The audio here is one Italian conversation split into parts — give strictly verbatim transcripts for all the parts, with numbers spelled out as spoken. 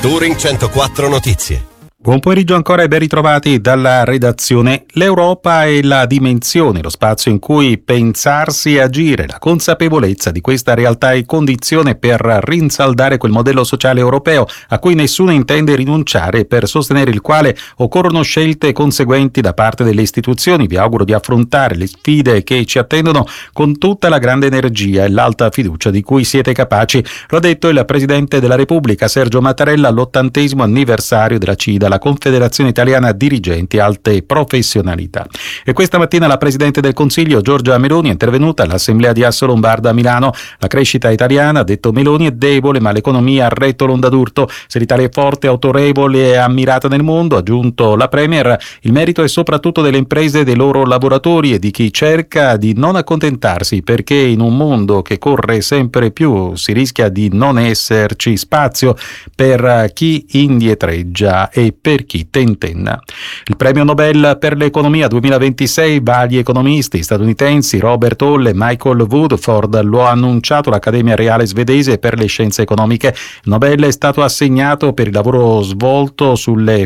Touring centoquattro Notizie. Buon pomeriggio ancora e ben ritrovati dalla redazione. L'Europa è la dimensione, lo spazio in cui pensarsi e agire. La consapevolezza di questa realtà è condizione per rinsaldare quel modello sociale europeo a cui nessuno intende rinunciare e per sostenere il quale occorrono scelte conseguenti da parte delle istituzioni. Vi auguro di affrontare le sfide che ci attendono con tutta la grande energia e l'alta fiducia di cui siete capaci. Lo ha detto il Presidente della Repubblica Sergio Mattarella all'ottantesimo anniversario della CIDA, la Confederazione Italiana Dirigenti Alte Professionalità. E questa mattina la Presidente del Consiglio Giorgia Meloni è intervenuta all'Assemblea di Assolombarda a Milano. La crescita italiana, ha detto Meloni, è debole, ma l'economia ha retto l'onda d'urto. Se l'Italia è forte, autorevole e ammirata nel mondo, ha aggiunto la Premier, il merito è soprattutto delle imprese e dei loro lavoratori e di chi cerca di non accontentarsi, perché in un mondo che corre sempre più si rischia di non esserci spazio per chi indietreggia e per chi tentenna. Il premio Nobel per l'economia duemilaventisei, vari economisti statunitensi Robert Hall e Michael Woodford, lo ha annunciato l'Accademia Reale Svedese per le Scienze Economiche. Il Nobel è stato assegnato per il lavoro svolto sulle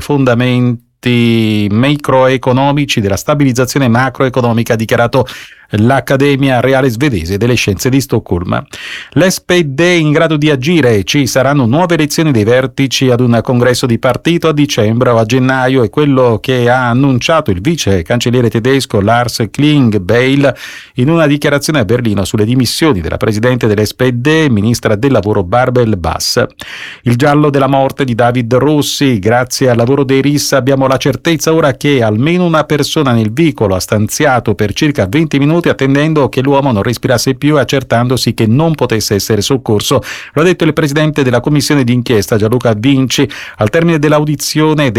fondamenti microeconomici della stabilizzazione macroeconomica, ha dichiarato l'Accademia Reale Svedese delle Scienze di Stoccolma. L'S P D è in grado di agire, ci saranno nuove elezioni dei vertici ad un congresso di partito a dicembre o a gennaio, è quello che ha annunciato il vice cancelliere tedesco Lars Klingbeil in una dichiarazione a Berlino sulle dimissioni della presidente dell'S P D, ministra del lavoro Bärbel Bass. Il giallo della morte di David Rossi, grazie al lavoro dei R I S abbiamo la certezza ora che almeno una persona nel vicolo ha stanziato per circa venti minuti attendendo che l'uomo non respirasse più e accertandosi che non potesse essere soccorso. Lo ha detto il presidente della commissione d'inchiesta Gianluca Vinci al termine dell'audizione